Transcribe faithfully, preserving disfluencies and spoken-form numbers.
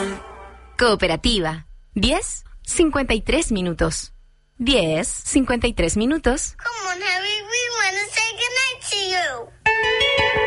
Cooperativa. diez cincuenta y tres minutos. diez cincuenta y tres minutos. Come on, Harry, we want to say goodnight to you.